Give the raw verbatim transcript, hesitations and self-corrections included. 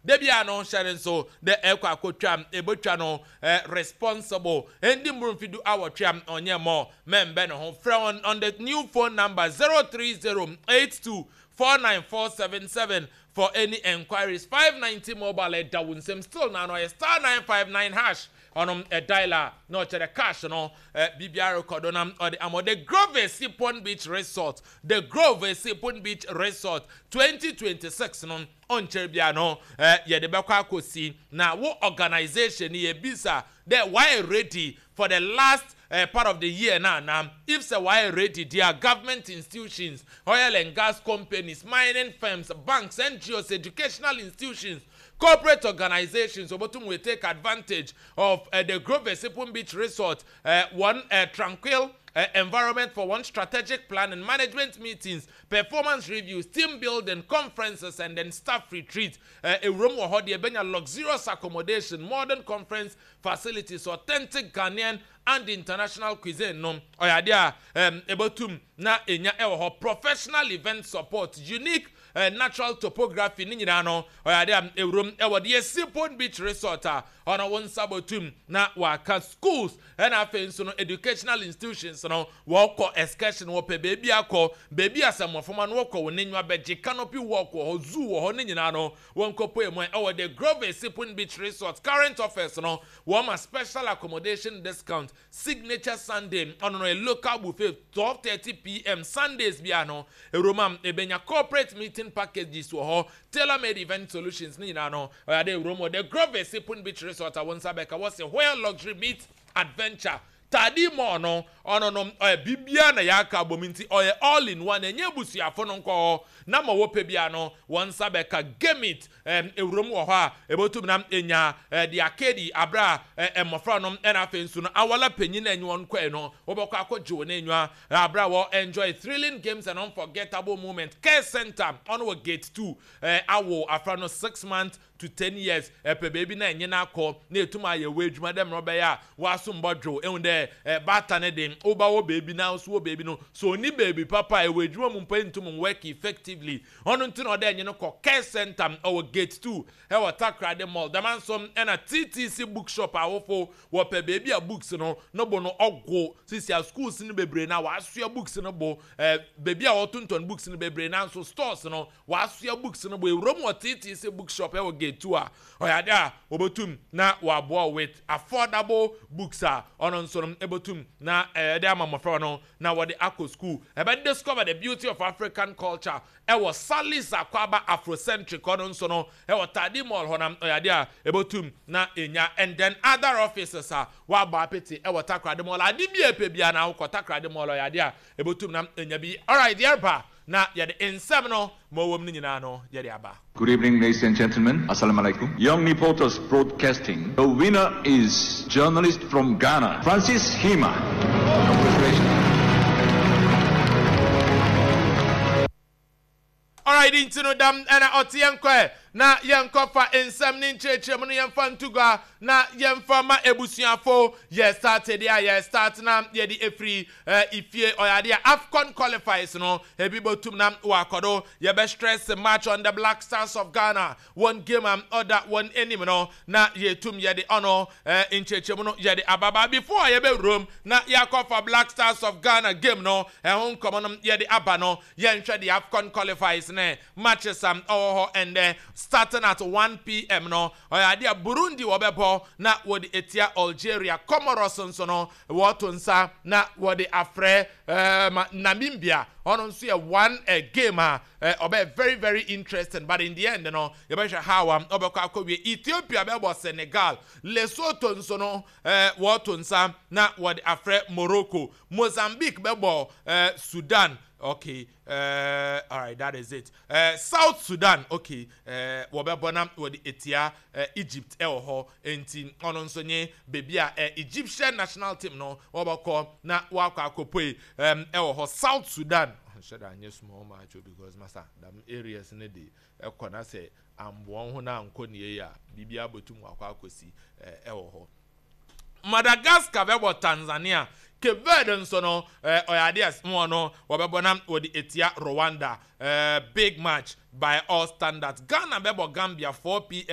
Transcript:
debia no sharing so the ekwa akotwa ebotwa no responsible endi murumfidu awotwa onye mo membe no ho frɛ on on the new phone number zero three zero eight two four nine four seven seven for any enquiries. five ninety mobile at Dawunsem still now no star nine five nine hash on um, a dialer no to the cash no uh, B B R Cordonam or the Amo the Grove Sipon Beach Resort, the Grove Sipon Beach Resort twenty twenty-six no on Cherbiano uh, yeah the Bakwa Kosi now what organization ye bisa they why ready for the last Uh, part of the year now. Now, if so, why ready? There are government institutions, oil and gas companies, mining firms, banks, N G Os, educational institutions, corporate organizations. So, but we take advantage of uh, the Grove Sipon Beach Resort, uh, one uh, tranquil Uh, environment for one strategic plan and management meetings, performance reviews, team building, conferences, and then staff retreat. Uh, a room or hodi a luxurious accommodation, modern conference facilities, authentic Ghanaian and international cuisine. No, oyadia um ebotum na enya ewo professional event support, unique Uh, natural topography ni nyina no oyade ewrom ewo de Sipon Beach Resort a ona won sabotum na waka schools and afen so no educational institutions no wo excursion wo pe baby akọ baby asamofoma no wo nenwa beje canopy walk wo zoo wo ni nyina no won kopo emu ewo de Grove Sipon Beach Resort current offers no wo ma special accommodation discount signature Sunday on a local buffet twelve thirty p m Sundays bia no ewromam ebenya corporate meeting packages wo tailor-made event solutions ni na no oyade romo the Grove Sipon Beach Resort won sabeka was a where luxury meets adventure tadi mo no ono no bibia na yaka bominti oye all in one enye busuafo no nko na ma wo pebia no won sabeka game it em ewrom wo ha ebotum na enya the arcade abra emofra no na afensu no awala panyin enye won kwa no obokọ akọjo na enwa abra wo enjoy thrilling games and unforgettable moments. Care center on we gate two eh awo afra no six months to ten years epe baby na enye na akọ na etuma ye wedwuma dem robe ya waso mbodwo ehunde bata ne den oba wo baby na so wo baby no so ni baby papa e wedwuma mu mpa ntum work effectively ono nti no de enye no ko care center or gate two e wa Takrade Mall the man some na T T C bookshop awofo wo pe baby a books no no bo no ogwo sisi a schools ni bebre na waso books no bo baby a wotonton books ni bebre na so stores no waso books no bo ewrom wo T T C bookshop e wo gate two a oyada obotum na wabo with affordable books a ono nso ebotum na eh de amamofra no na wo de akọ school e be discover the beauty of African culture e was Salis Akwaba Afrocentric ono nso no e wo Tadi Mall honam oyade a ebotum na enya and then other offices a wa ba apeti e wo Takrade Mall adi bi epe bia na wo Takrade Mall oyade a ebotum na enya bi all right there ba na yede ensem no mo wom ni nyina no yede aba. Good evening, ladies and gentlemen. Assalamu alaikum. Young Reporters Broadcasting. The winner is journalist from Ghana, Francis Hima. Congratulations. All right, into no dam and otienko na yenkofa ensem ni ncheche mu yemfa ntuga na yemfa ma ebusuafo ye started ya ye start na ye di efri ifie oyade Afcon qualifiers no ebibotum na wakodo ye be stress match on the Black Stars of Ghana one game and other one enemy no na ye tum ye di ono ncheche mu no ye di ababa before ye be room na yakofa Black Stars of Ghana game no ehun komo no ye di aba no ye nhwe di Afcon qualifiers ne matches am oh and uh, starting at one p m no oyade Burundi wobebo na wodi etia Algeria Comoros nso no wotonsa na wodi afre uh, Namibia ono nso ye one uh, game a uh, obe very very interesting but in the end no you be sure how am obekọ akọwie Ethiopia bebo Senegal Lesotho nso no uh, wotonsa na wodi afre Morocco Mozambique bebo uh, Sudan. Okay, uh, all right, that is it. Uh, South Sudan, okay, uh, wababona wadi etia uh, Egypt eho enti ononsonye baby a uh, Egyptian national team no wabako na wako akopwe um eho South Sudan. Should I need small match because master them areas in the day ekona say ambo ho na nkoni ya bibia botum wako akosi eho Madagascar bebo Tanzania Cape Verde nso no oyade asmo no wabebona wodi etia Rwanda big match by all standards. Ghana bebo Gambia four p m